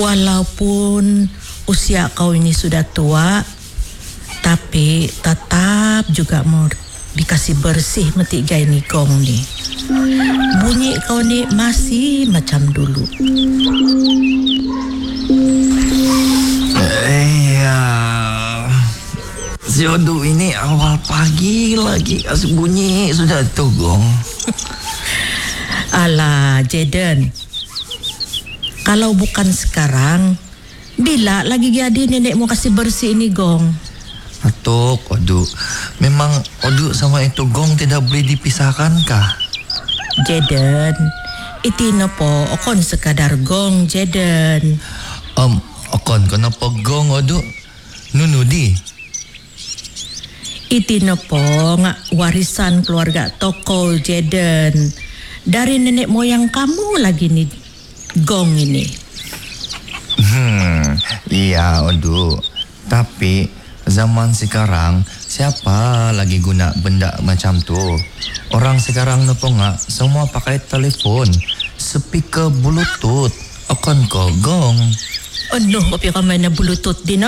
Walaupun usia kau ini sudah tua, tapi tetap juga mau dikasih bersih meti gai ni gong ni. Bunyi kau ni masih macam dulu. Si Odu ini awal pagi lagi kasih bunyi sudah tuh gong. Alah Jaden, kalau bukan sekarang, bila lagi jadi nenek mau kasih bersih ini gong? Atuk Odu, memang Odu sama itu gong tidak boleh dipisahkan kah? Jaden, itino po okon sekadar gong Jaden. Okon kenapa gong Odu? Nunudi. Itino po ngak warisan keluarga toko Jaden. Dari nenek moyang kamu lagi nih gong ini. Iya Odu. Tapi zaman sekarang siapa lagi guna benda macam tu? Orang sekarang nopo ngak semua pakai telepon, speaker bluetooth. Okon ko gong. Oh no, kopi kamu na bluetooth din no?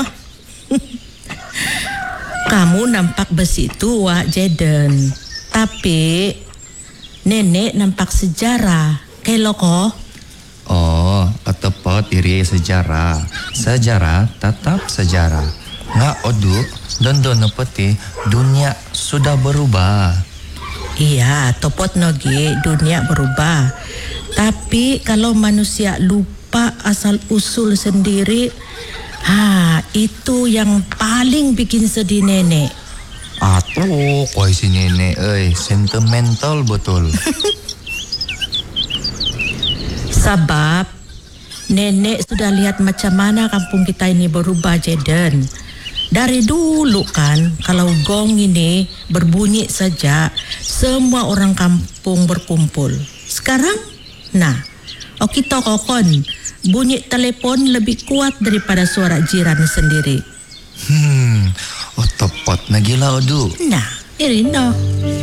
Kamu nampak besi tua Jaden, tapi nenek nampak sejarah. Kelo ko? Oh, tepat iri sejarah. Sejarah tetap sejarah. Nggak Odu, don peti dunia sudah berubah. Iya, topot nogi dunia berubah. Tapi kalau manusia lupa asal usul sendiri, itu yang paling bikin sedih nenek. Atuh, koi si nenek, sentimental betul. Sebab nenek sudah lihat macam mana kampung kita ini berubah Jaden. Dari dulu kan, kalau gong ini berbunyi saja, semua orang kampung berkumpul. Sekarang, kita kokon, bunyi telepon lebih kuat daripada suara jiran sendiri. Tepat nagila Odu. Irino.